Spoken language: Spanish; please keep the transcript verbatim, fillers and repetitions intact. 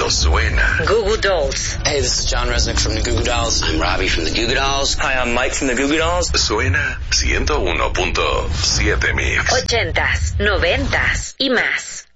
cuando suena. Goo Goo Dolls. Hey, this is John Resnick from the Goo Goo Dolls. I'm Robbie from the Goo Goo Dolls. Hi, I'm Mike from the Goo Goo Dolls. Suena ciento uno punto siete Mix. Ochentas, noventas y más.